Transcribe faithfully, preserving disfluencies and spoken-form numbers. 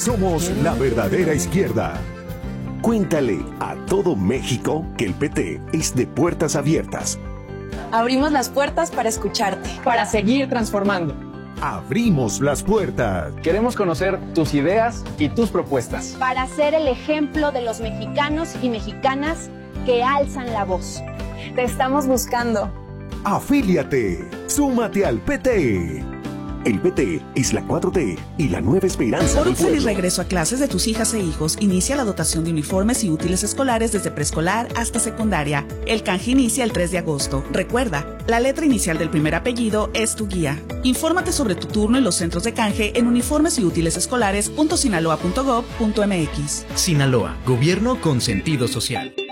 Somos la verdadera izquierda. Cuéntale a todo México que el P T es de puertas abiertas. Abrimos las puertas para escucharte. Para seguir transformando. Abrimos las puertas. Queremos conocer tus ideas y tus propuestas. Para ser el ejemplo de los mexicanos y mexicanas que alzan la voz. Te estamos buscando. Afíliate. Súmate al P T. El P T es la cuatro T y la nueva esperanza Por del un feliz pueblo. regreso a clases de tus hijas e hijos, inicia la dotación de uniformes y útiles escolares desde preescolar hasta secundaria. El canje inicia el tres de agosto. Recuerda, la letra inicial del primer apellido es tu guía. Infórmate sobre tu turno y los centros de canje en uniformes y útiles escolares punto sinaloa punto gob punto mx. Sinaloa, gobierno con sentido social.